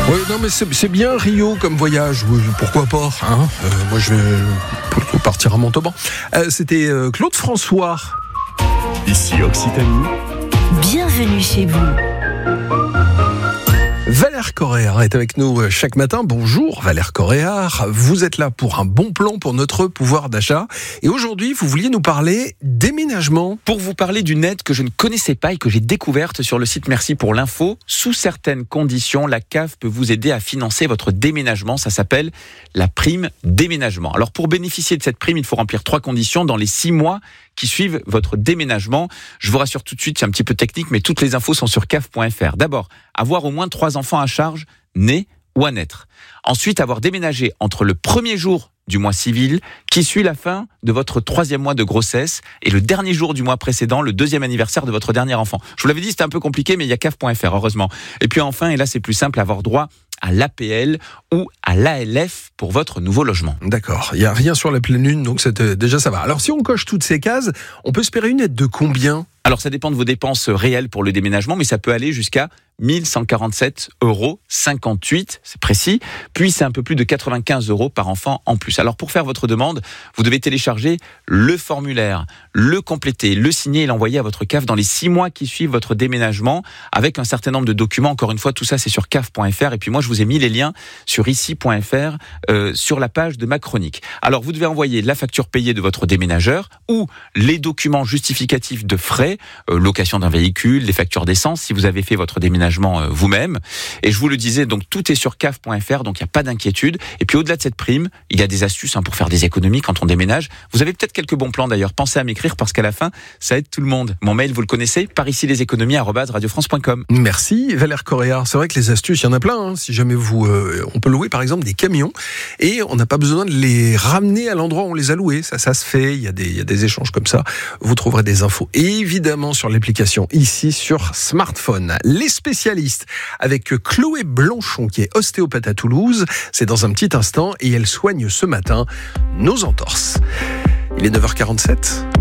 Oui, non, mais c'est bien Rio comme voyage. Oui, pourquoi pas hein. Moi, je vais plutôt partir à Montauban. C'était Claude François. Ici Occitanie. Bienvenue chez vous. Valère Coréard est avec nous chaque matin. Bonjour Valère Coréard, vous êtes là pour un bon plan pour notre pouvoir d'achat. Et aujourd'hui, vous vouliez nous parler déménagement. Pour vous parler d'une aide que je ne connaissais pas et que j'ai découverte sur le site Merci pour l'info. Sous certaines conditions, la CAF peut vous aider à financer votre déménagement. Ça s'appelle la prime déménagement. Alors pour bénéficier de cette prime, il faut remplir 3 conditions dans les 6 mois qui suivent votre déménagement. Je vous rassure tout de suite, c'est un petit peu technique, mais toutes les infos sont sur caf.fr. D'abord, avoir au moins 3 enfants à charge, nés ou à naître. Ensuite, avoir déménagé entre le premier jour du mois civil, qui suit la fin de votre 3e mois de grossesse, et le dernier jour du mois précédent, le 2e anniversaire de votre dernier enfant. Je vous l'avais dit, c'était un peu compliqué, mais il y a caf.fr, heureusement. Et puis enfin, et là c'est plus simple, avoir droit à l'APL ou à l'ALF pour votre nouveau logement. D'accord, il n'y a rien sur la pleine lune, donc déjà ça va. Alors si on coche toutes ces cases, on peut espérer une aide de combien ? Alors ça dépend de vos dépenses réelles pour le déménagement, mais ça peut aller jusqu'à 1147,58 €, c'est précis. Puis c'est un peu plus de 95 € par enfant en plus. Alors pour faire votre demande, vous devez télécharger le formulaire, le compléter, le signer et l'envoyer à votre CAF dans les 6 mois qui suivent votre déménagement, avec un certain nombre de documents. Encore une fois, tout ça c'est sur caf.fr. Et puis moi je vous ai mis les liens sur ici.fr sur la page de ma chronique. Alors vous devez envoyer la facture payée de votre déménageur ou les documents justificatifs de frais, location d'un véhicule, les factures d'essence si vous avez fait votre déménagement vous-même. Et je vous le disais, donc tout est sur caf.fr, donc il n'y a pas d'inquiétude. Et puis au-delà de cette prime, il y a des astuces pour faire des économies quand on déménage. Vous avez peut-être quelques bons plans d'ailleurs. Pensez à m'écrire parce qu'à la fin, ça aide tout le monde. Mon mail, vous le connaissez, par ici les économies @radiofrance.com. Merci Valère Coréard. C'est vrai que les astuces, il y en a plein. Hein. Si jamais on peut louer par exemple des camions et on n'a pas besoin de les ramener à l'endroit où on les a loués. Ça se fait. Il y a des échanges comme ça. Vous trouverez des infos évidemment sur l'application ici sur smartphone. Les spécialistes avec Chloé Blanchon qui est ostéopathe à Toulouse. C'est dans un petit instant et elle soigne ce matin nos entorses. Il est 9h47.